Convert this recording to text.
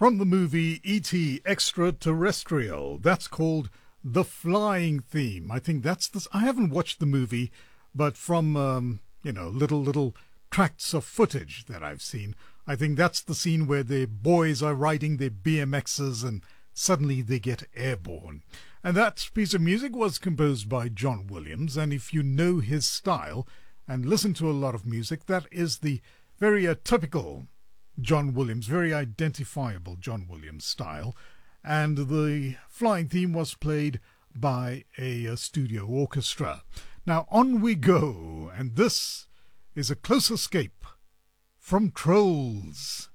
From the movie E.T. Extraterrestrial, that's called The Flying Theme. I think that's the... I haven't watched the movie, but from, little tracts of footage that I've seen, I think that's the scene where the boys are riding their BMXs and suddenly they get airborne. And that piece of music was composed by John Williams, and if you know his style and listen to a lot of music, that is the very typical John Williams, very identifiable John Williams style. And the flying theme was played by a studio orchestra. Now on we go, and this is A Close Escape from Trolls.